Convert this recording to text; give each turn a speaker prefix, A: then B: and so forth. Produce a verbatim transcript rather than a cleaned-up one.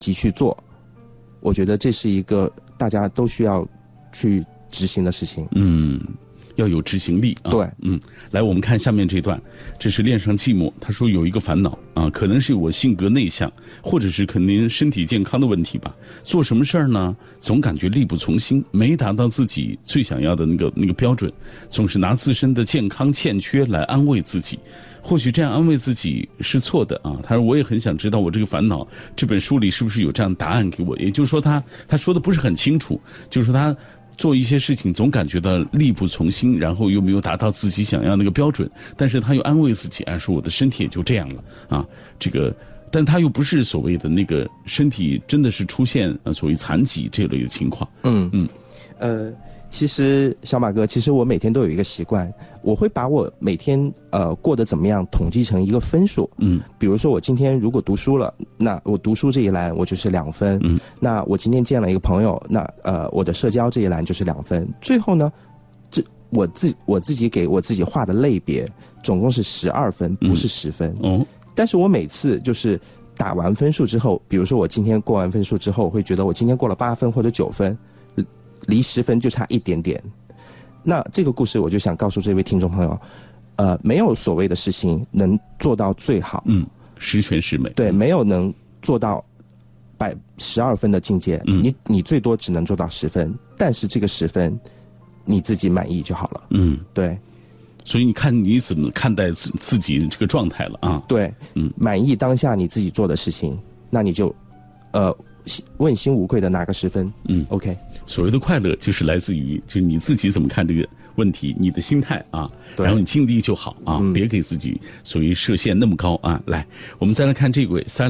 A: 即去做，我觉得这是一个大家都需要去执行的事情。
B: 嗯，要有执行力啊。
A: 对，
B: 嗯，来，我们看下面这段，这是恋上寂寞。他说有一个烦恼啊，可能是我性格内向，或者是肯定身体健康的问题吧。做什么事儿呢，总感觉力不从心，没达到自己最想要的那个那个标准，总是拿自身的健康欠缺来安慰自己。或许这样安慰自己是错的啊。他说我也很想知道我这个烦恼，这本书里是不是有这样答案给我？也就是说他他说的不是很清楚，就是说他做一些事情总感觉到力不从心，然后又没有达到自己想要那个标准，但是他又安慰自己，哎，说我的身体也就这样了啊，这个，但他又不是所谓的那个身体真的是出现呃所谓残疾这类的情况。
A: 嗯
B: 嗯，
A: 呃，其实小马哥，其实我每天都有一个习惯，我会把我每天呃过得怎么样统计成一个分数。
B: 嗯，
A: 比如说我今天如果读书了，那我读书这一栏我就是两分。
B: 嗯，
A: 那我今天见了一个朋友，那呃我的社交这一栏就是两分。最后呢，这我自我自己给我自己画的类别总共是十二分，不是十分。
B: 嗯、哦，
A: 但是我每次就是打完分数之后，比如说我今天过完分数之后，我会觉得我今天过了八分或者九分，离十分就差一点点。那这个故事我就想告诉这位听众朋友，呃，没有所谓的事情能做到最好，
B: 嗯，十全十美，
A: 对，没有能做到百十二分的境界，
B: 嗯，
A: 你你最多只能做到十分，但是这个十分你自己满意就好了，
B: 嗯，
A: 对。
B: 所以你看你怎么看待自自己这个状态了啊？
A: 对，
B: 嗯，
A: 满意当下你自己做的事情，那你就，呃，问心无愧的拿个十分，
B: 嗯
A: ，OK。
B: 所谓的快乐就是来自于，就是你自己怎么看这个问题，你的心态啊，然后你尽力就好啊，
A: 嗯、
B: 别给自己所谓设限那么高啊。来，我们再来看这位三。